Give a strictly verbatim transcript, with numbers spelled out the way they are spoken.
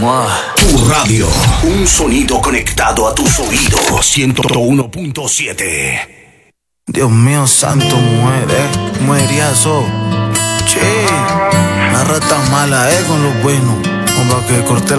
Tu radio, un sonido conectado a tus oídos. ciento uno punto siete. Dios mío santo, mujer, eh, mujeriazo. Che, la rata mala, eh, con los buenos. Como que corté la